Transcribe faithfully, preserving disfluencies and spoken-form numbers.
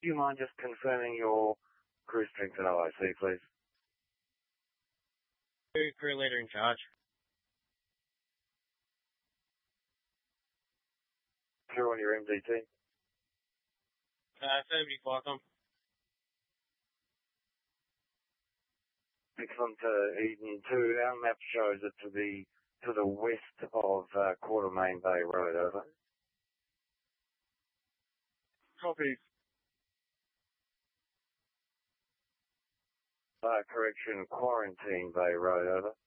you mind just confirming your crew strength and O I C, please? Crew, crew leader in charge. Crew on your M D T? Uh, affirmative, Qualcomm. Excellent, uh, Eden two. Our map shows it to be to the west of uh, Quartermain Bay Road, over. Copy. Uh, correction, Quarantine Bay Road, over.